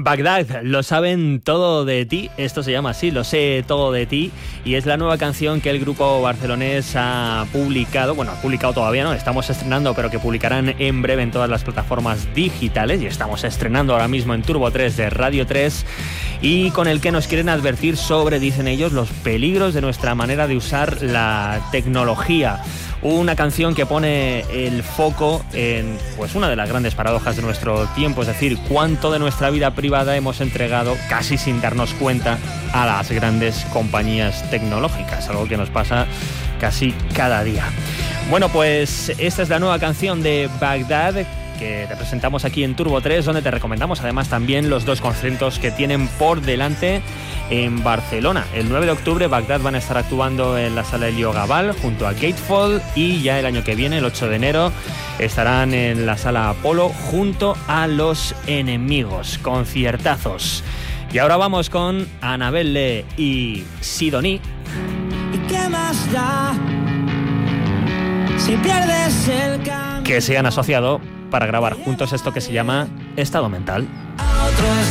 Bagdad, lo saben todo de ti, esto se llama así, lo sé todo de ti, y es la nueva canción que el grupo barcelonés ha publicado, bueno, ha publicado todavía no, estamos estrenando, pero que publicarán en breve en todas las plataformas digitales, y estamos estrenando ahora mismo en Turbo 3 de Radio 3, y con el que nos quieren advertir sobre, dicen ellos, los peligros de nuestra manera de usar la tecnología. Una canción que pone el foco en pues una de las grandes paradojas de nuestro tiempo, es decir, cuánto de nuestra vida privada hemos entregado casi sin darnos cuenta a las grandes compañías tecnológicas, algo que nos pasa casi cada día. Bueno, pues esta es la nueva canción de Bagdad que te presentamos aquí en Turbo 3, donde te recomendamos además también los 2 conciertos que tienen por delante en Barcelona. El 9 de octubre Bagdad van a estar actuando en la Sala Elio Gaval junto a Gatefold, y ya el año que viene, el 8 de enero, estarán en la Sala Apolo junto a Los Enemigos. Conciertazos. Y ahora vamos con Annabelle y Sidoní. ¿Y qué más da si pierdes el camino? Que se han asociado para grabar juntos esto que se llama Estado Mental. A otros